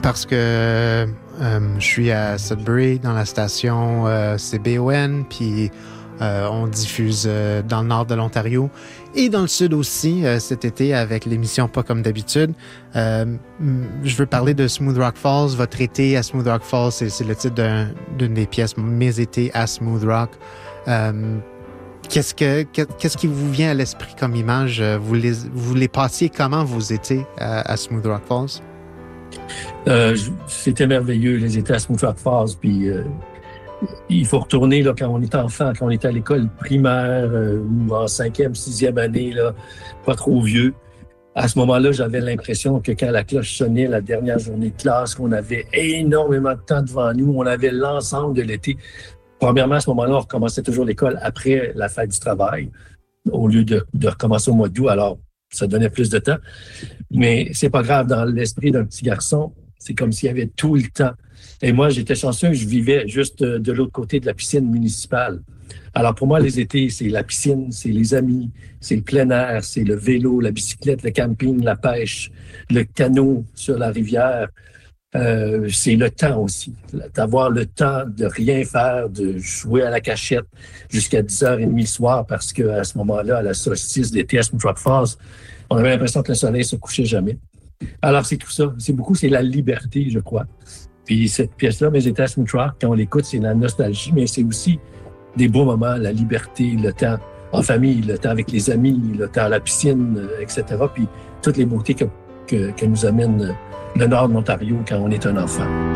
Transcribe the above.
Parce que je suis à Sudbury, dans la station CBON, puis on diffuse dans le nord de l'Ontario et dans le sud aussi cet été avec l'émission Pas comme d'habitude. Je veux parler de Smooth Rock Falls. Votre été à Smooth Rock Falls, c'est le titre d'une des pièces, Mes étés à Smooth Rock. Qu'est-ce qui vous vient à l'esprit comme image? Vous les passiez comment vos étés à Smooth Rock Falls? C'était merveilleux, les étés à Smooth Rock Falls. Puis il faut retourner là, quand on était enfant, quand on était à l'école primaire ou en 5e, 6e année, là, pas trop vieux. À ce moment-là, j'avais l'impression que quand la cloche sonnait la dernière journée de classe, qu'on avait énormément de temps devant nous, on avait l'ensemble de l'été. Premièrement, à ce moment-là, on recommençait toujours l'école après la fête du travail, au lieu de recommencer au mois d'août. Alors, ça donnait plus de temps. Mais c'est pas grave, dans l'esprit d'un petit garçon, c'est comme s'il y avait tout le temps. Et moi, j'étais chanceux, je vivais juste de l'autre côté de la piscine municipale. Alors pour moi, les étés, c'est la piscine, c'est les amis, c'est le plein air, c'est le vélo, la bicyclette, le camping, la pêche, le canot sur la rivière. C'est le temps aussi, d'avoir le temps de rien faire, de jouer à la cachette jusqu'à 10h30 le soir parce qu'à ce moment-là, à la solstice d'été à Smooth Rock Falls, on avait l'impression que le soleil se couchait jamais. Alors c'est tout ça, c'est la liberté, je crois. Puis cette pièce-là, Mes étés à Smooth Rock, quand on l'écoute, c'est la nostalgie, mais c'est aussi des beaux moments, la liberté, le temps en famille, le temps avec les amis, le temps à la piscine, etc. Puis toutes les beautés que nous amène le nord de l'Ontario quand on est un enfant.